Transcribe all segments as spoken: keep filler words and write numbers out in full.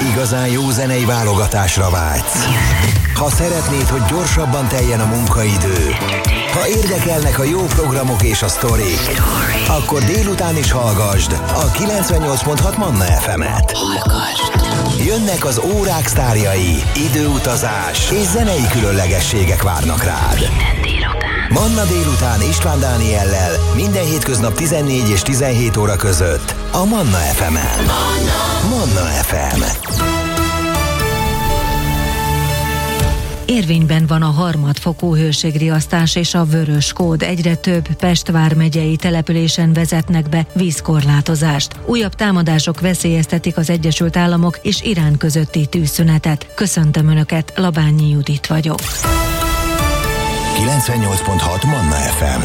igazán jó zenei válogatásra vágysz. Ha szeretnéd, hogy gyorsabban teljen a munkaidő, ha érdekelnek a jó programok és a sztorik, akkor délután is hallgasd a kilencvennyolc pont hat Manna ef emet. Jönnek az órák sztárjai, időutazás és zenei különlegességek várnak rád. Manna délután István Dániellel minden hétköznap tizennégy és tizenhét óra között a Manna ef emen. Manna ef em. Érvényben van a harmadfokú hőségriasztás és a vörös kód. Egyre több Pest vármegyei településen vezetnek be vízkorlátozást. Újabb támadások veszélyeztetik az Egyesült Államok és Irán közötti tűzszünetet. Köszöntöm Önöket, Labányi Judit vagyok. kilencvennyolc pont hat Manna ef em.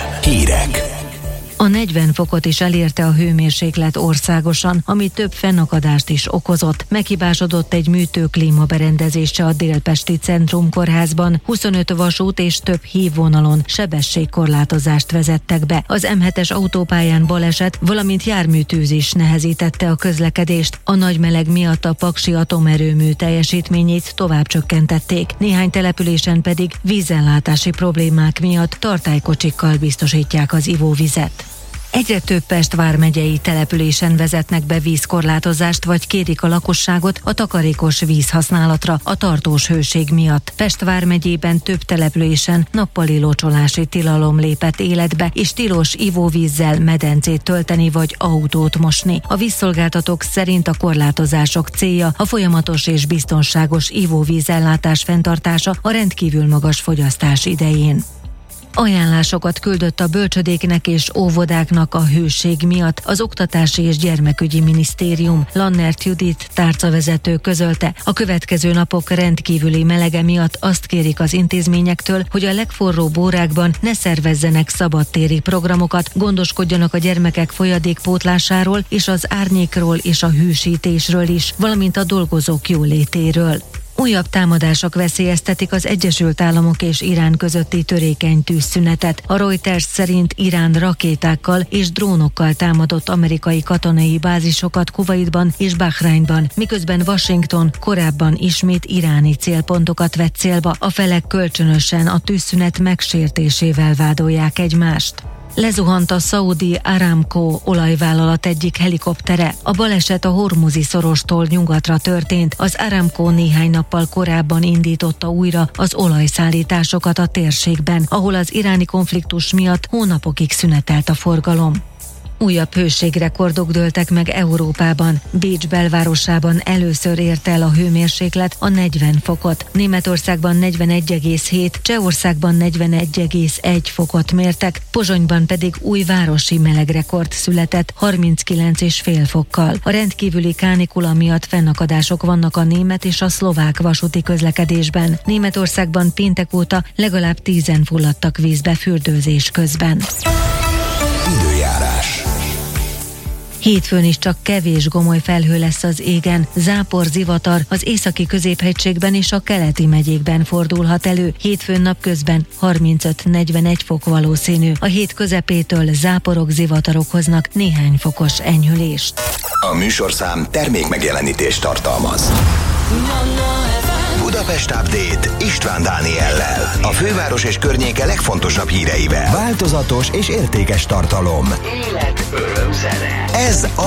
Hírek. A negyven fokot is elérte a hőmérséklet országosan, ami több fennakadást is okozott. Meghibásodott egy műtőklímaberendezése a Délpesti Centrum Kórházban, huszonöt vasút és több hívvonalon sebességkorlátozást vezettek be. Az em hetes autópályán baleset, valamint járműtűz is nehezítette a közlekedést. A nagy meleg miatt a paksi atomerőmű teljesítményét tovább csökkentették. Néhány településen pedig vízellátási problémák miatt tartálykocsikkal biztosítják az ivóvizet. Egyre több Pest vármegyei településen vezetnek be vízkorlátozást, vagy kérik a lakosságot a takarékos vízhasználatra a tartós hőség miatt. Pest vármegyében több településen nappali locsolási tilalom lépett életbe, és tilos ivóvízzel medencét tölteni vagy autót mosni. A vízszolgáltatók szerint a korlátozások célja a folyamatos és biztonságos ivóvízellátás fenntartása a rendkívül magas fogyasztás idején. Ajánlásokat küldött a bölcsödéknek és óvodáknak a hőség miatt az Oktatási és Gyermekügyi Minisztérium. Lannert Judit tárcavezető közölte, a következő napok rendkívüli melege miatt azt kérik az intézményektől, hogy a legforróbb órákban ne szervezzenek szabadtéri programokat, gondoskodjanak a gyermekek folyadékpótlásáról és az árnyékról és a hűsítésről is, valamint a dolgozók jólétéről. Újabb támadások veszélyeztetik az Egyesült Államok és Irán közötti törékeny tűzszünetet. A Reuters szerint Irán rakétákkal és drónokkal támadott amerikai katonai bázisokat Kuwaitban és Bahreinban, miközben Washington korábban ismét iráni célpontokat vett célba. A felek kölcsönösen a tűzszünet megsértésével vádolják egymást. Lezuhant a Saudi Aramco olajvállalat egyik helikoptere. A baleset a Hormuzi szorostól nyugatra történt. Az Aramco néhány nappal korábban indította újra az olajszállításokat a térségben, ahol az iráni konfliktus miatt hónapokig szünetelt a forgalom. Újabb hőségrekordok dőltek meg Európában. Bécs belvárosában először ért el a hőmérséklet a negyven fokot. Németországban negyvenegy egész hét, Csehországban negyvenegy egész egy fokot mértek, Pozsonyban pedig új városi melegrekord született harminckilenc egész öt fokkal. A rendkívüli kánikula miatt fennakadások vannak a német és a szlovák vasúti közlekedésben. Németországban péntek óta legalább tízen fulladtak vízbe fürdőzés közben. Időjárás. Hétfőn is csak kevés gomoly felhő lesz az égen, zápor, zivatar az északi középhegységben és a keleti megyékben fordulhat elő. Hétfőn napközben harmincöt-negyvenegy fok valószínű. A hét közepétől záporok, zivatarok hoznak néhány fokos enyhülést. A műsorszám termékmegjelenítést tartalmaz. Budapest Update István Dániellel. A főváros és környéke legfontosabb híreivel. Változatos és értékes tartalom. Élet, öröm, zene. Ez a